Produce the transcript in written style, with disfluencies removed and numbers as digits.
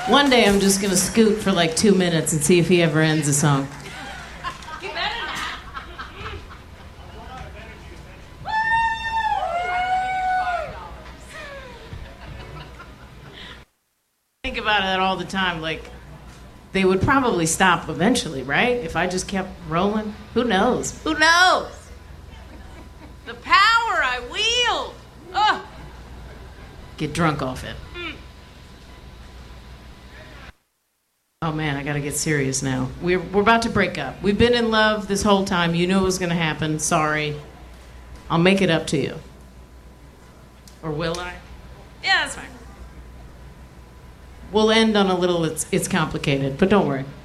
One day I'm just gonna scoot for like 2 minutes and see if he ever ends the song. Think about that all the time. Like, they would probably stop eventually, right? If I just kept rolling. Who knows? Who knows? The power I wield. Oh. Get drunk off it. Oh man, I gotta get serious now. We're about to break up. We've been in love this whole time. You knew it was gonna happen. Sorry. I'll make it up to you. Or will I? Yeah, that's fine. We'll end on a little it's complicated, but don't worry.